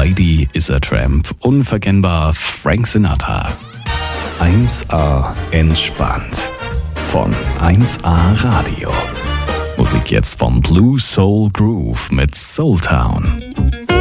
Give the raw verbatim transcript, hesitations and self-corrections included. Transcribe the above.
Lady is a Tramp, unverkennbar Frank Sinatra. eins A entspannt von eins A Radio. Musik jetzt von Blue Soul Groove mit Soul Town.